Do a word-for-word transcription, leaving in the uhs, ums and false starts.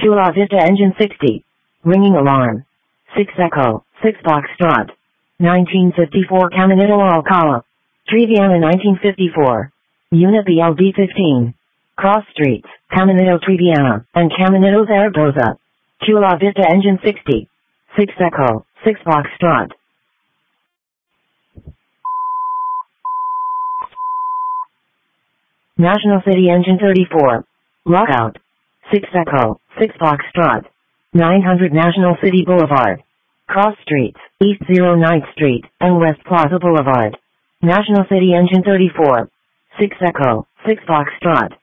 Chula Vista Engine sixty. Ringing alarm. six Echo, six Foxtrot. nineteen fifty-four Caminito Alcala. Triviana nineteen fifty-four. Unit B L D fifteen. Cross streets, Caminito Triviana, and Caminito Zaragoza. Chula Vista Engine sixty. six Echo, six Foxtrot. National City Engine thirty-four. Lockout. six Echo, six Foxtrot. nine hundred National City Boulevard. Cross streets, East ninth Street, and West Plaza Boulevard. National City Engine thirty-four. six Echo, six Foxtrot.